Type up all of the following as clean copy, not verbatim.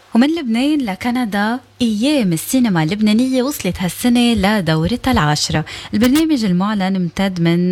ومن لبنان لكندا، أيام السينما اللبنانية وصلت هالسنة لدورتها 10. البرنامج المعلن امتد من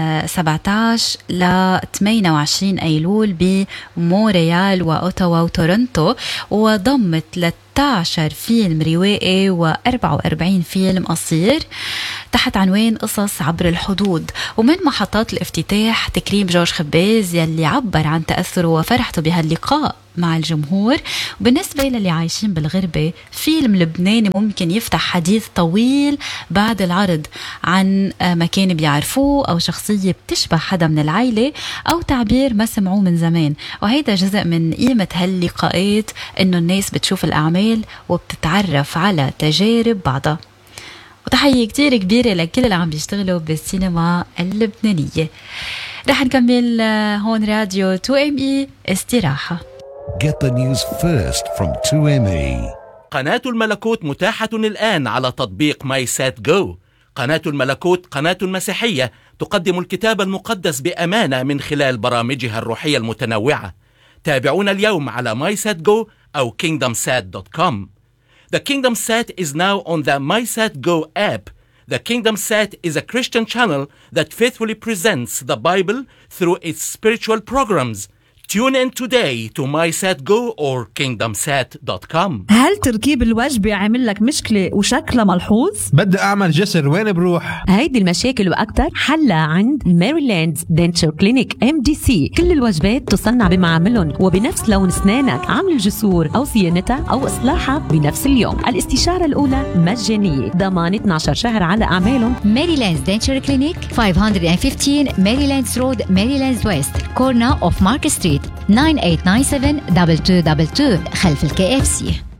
17 ل 28 أيلول بمونريال وأوتاوا وتورنتو، وضمت 13 فيلم روائي و44 فيلم قصير تحت عنوان قصص عبر الحدود. ومن محطات الافتتاح تكريم جورج خباز يلي عبر عن تأثره وفرحته بهاللقاء مع الجمهور. وبالنسبة للي عايشين بالغربة، فيلم لبناني ممكن يفتح حديث طويل بعد العرض عن مكان بيعرفوه أو شخصية بتشبه حدا من العائلة أو تعبير ما سمعوه من زمان. وهيدا جزء من قيمة هاللقاءات، إنه الناس بتشوف الأعمال وبتتعرف على تجارب بعضها. وتحية كتير كبيرة لكل اللي عم بيشتغلوا بالسينما اللبنانية. رح نكمل هون راديو 2ME استراحة. Get the news first from 2ME. قناة الملكوت متاحة الآن على تطبيق ماي سات جو. قناة الملكوت قناة مسيحية تقدم الكتاب المقدس بأمانة من خلال برامجها الروحية المتنوعة. تابعونا اليوم على MySatGo أو KingdomSat.com. The KingdomSat is now on the MySatGo app. The KingdomSat is a Christian channel that faithfully presents the Bible through its spiritual programs. Tune in today to MySatGo or KingdomSat.com. هل تركيب الوجبة عامل لك مشكلة وشكلها ملحوظ؟ بدي أعمل جسر، وين بروح؟ هيدي المشاكل وأكتر حلها عند ماريلاند دنتشر كلينيك MDC. كل الوجبات تصنع بمعاملهم وبنفس لون أسنانك، عمل الجسور أو صيانتها أو إصلاحها بنفس اليوم. الاستشارة الأولى مجانية، ضمان 12 شهر على أعمالهم. ماريلاند دنتشر كلينيك 515 ماريلاند رود، ماريلاند ويست، كورنر اوف مارك ستريت، 9897 2222 خلف الKFC.